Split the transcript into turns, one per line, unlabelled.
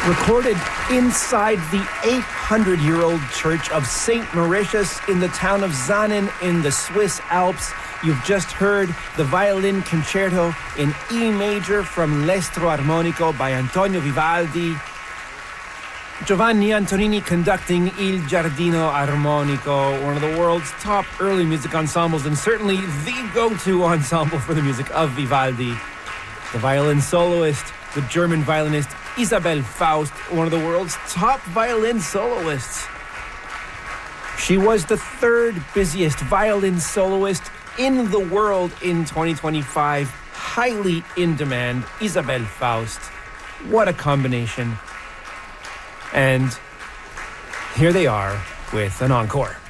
Recorded inside the 800-year-old church of St. Mauritius in the town of Zanen in the Swiss Alps, you've just heard the violin concerto in E major from L'Estro Armonico by Antonio Vivaldi. Giovanni Antonini conducting Il Giardino Armonico, one of the world's top early music ensembles and certainly the go-to ensemble for the music of Vivaldi. The violin soloist, the German violinist Isabelle Faust, one of the world's top violin soloists. She was the third busiest violin soloist in the world in 2025. Highly in demand, Isabelle Faust. What a combination. And here they are with an encore.